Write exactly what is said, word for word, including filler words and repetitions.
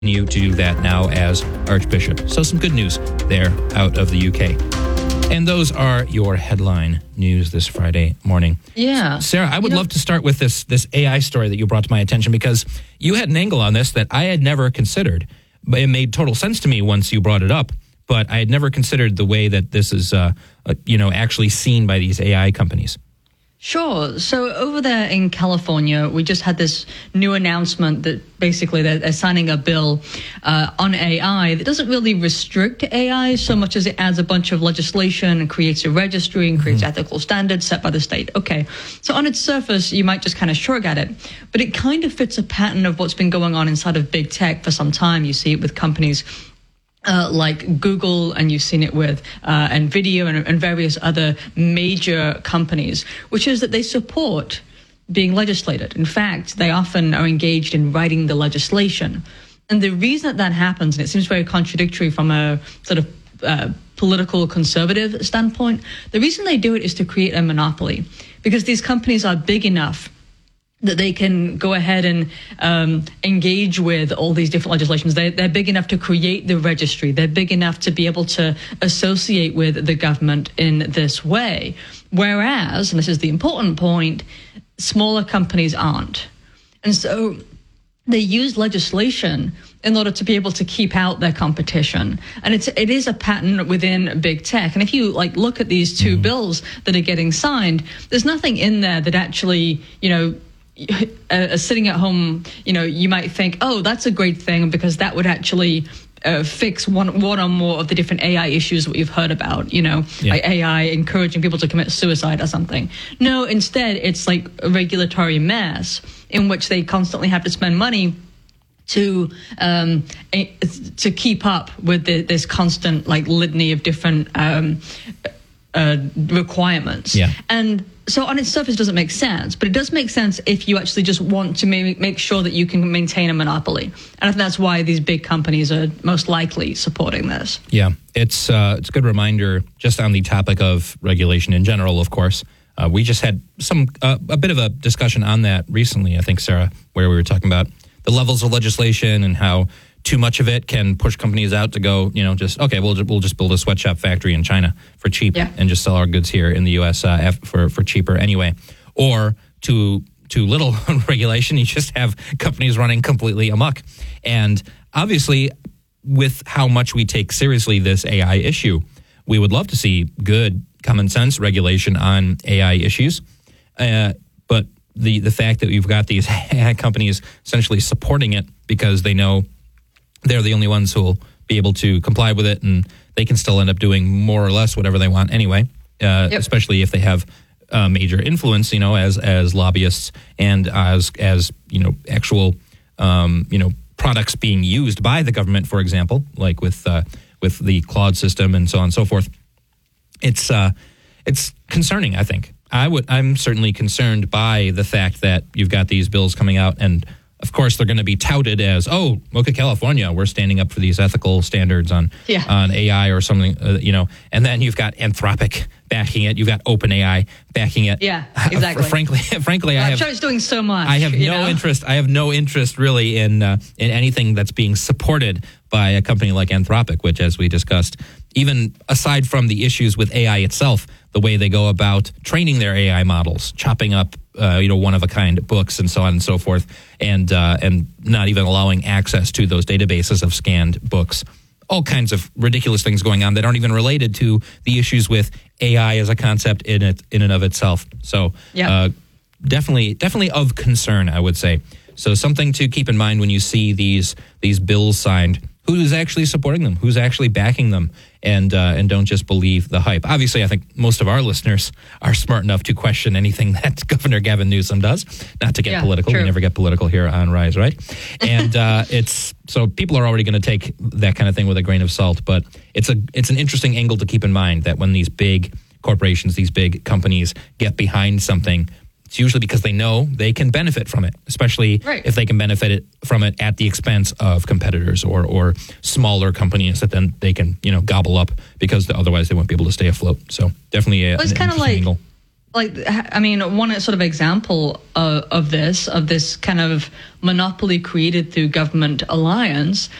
You to do that now as Archbishop. So some good news there out of the U K. And those are your headline news this Friday morning. Yeah. Sarah, I would you know, love to start with this this A I story that you brought to my attention, because you had an angle on this that I had never considered. But it made total sense to me once you brought it up. But I had never considered the way that this is, uh, uh, you know, actually seen by these A I companies. Sure. So over there in California, we just had this new announcement that basically they're, they're signing a bill uh, on A I that doesn't really restrict A I so much as it adds a bunch of legislation and creates a registry and creates mm-hmm. ethical standards set by the state. Okay. So on its surface, you might just kind of shrug at it, but it kind of fits a pattern of what's been going on inside of big tech for some time. You see it with companies Uh, like Google, and you've seen it with uh, NVIDIA and, and various other major companies, which is that they support being legislated. In fact, they often are engaged in writing the legislation. And the reason that that happens, and it seems very contradictory from a sort of uh, political conservative standpoint, the reason they do it is to create a monopoly, because these companies are big enough that they can go ahead and um, engage with all these different legislations. They, they're big enough to create the registry. They're big enough to be able to associate with the government in this way. Whereas, and this is the important point, smaller companies aren't. And so they use legislation in order to be able to keep out their competition. And it's, it is a pattern within big tech. And if you like look at these two mm-hmm. bills that are getting signed, there's nothing in there that actually, you know, Uh, sitting at home, you know, you might think, oh, that's a great thing because that would actually uh, fix one, one or more of the different A I issues that we've heard about, you know, yeah. like A I encouraging people to commit suicide or something. No, instead, it's like a regulatory mess in which they constantly have to spend money to um, a, to keep up with the, this constant like litany of different um, uh, requirements. Yeah. And so on its surface, it doesn't make sense, but it does make sense if you actually just want to make, make sure that you can maintain a monopoly. And I think that's why these big companies are most likely supporting this. Yeah, it's uh, it's a good reminder just on the topic of regulation in general, of course. Uh, we just had some uh, a bit of a discussion on that recently, I think, Sarah, where we were talking about the levels of legislation and how too much of it can push companies out to go, you know, just, okay, we'll, we'll just build a sweatshop factory in China for cheap yeah. and just sell our goods here in the U S uh, for, for cheaper anyway. Or too, too little regulation, you just have companies running completely amok. And obviously, with how much we take seriously this A I issue, we would love to see good common sense regulation on A I issues. Uh, but the, the fact that we've got these A I companies essentially supporting it because they know they're the only ones who will be able to comply with it, and they can still end up doing more or less whatever they want anyway, uh, yep. especially if they have uh, major influence, you know, as as lobbyists and as, as you know, actual, um, you know, products being used by the government, for example, like with uh, with the Claude system and so on and so forth. It's uh, it's concerning, I think. I would, I'm certainly concerned by the fact that you've got these bills coming out, and of course, they're going to be touted as, oh, look at California, we're standing up for these ethical standards on yeah. on A I or something, uh, you know. And then you've got Anthropic backing it. You've got OpenAI backing it. Yeah, exactly. Uh, frankly, frankly, well, I I'm have. sure it's doing so much. I have no know? interest. I have no interest really in uh, in anything that's being supported by a company like Anthropic, which, as we discussed, even aside from the issues with A I itself, the way they go about training their A I models, chopping up, uh, you know, one-of-a-kind books and so on and so forth, and uh, and not even allowing access to those databases of scanned books. All kinds of ridiculous things going on that aren't even related to the issues with A I as a concept in it in and of itself. So yeah. uh, definitely, definitely of concern, I would say. So something to keep in mind when you see these these bills signed. Who's actually supporting them? Who's actually backing them? And uh, and don't just believe the hype. Obviously, I think most of our listeners are smart enough to question anything that Governor Gavin Newsom does. Not to get yeah, political. True. We never get political here on Rise, right? And uh, it's so people are already going to take that kind of thing with a grain of salt. But it's a it's an interesting angle to keep in mind that when these big corporations, these big companies get behind something, it's usually because they know they can benefit from it, especially right. if they can benefit it from it at the expense of competitors or or smaller companies that then they can, you know, gobble up because otherwise they won't be able to stay afloat. So definitely a, well, it's an kind of interesting like angle. like, I mean, one sort of example of, of this, of this kind of monopoly created through government alliance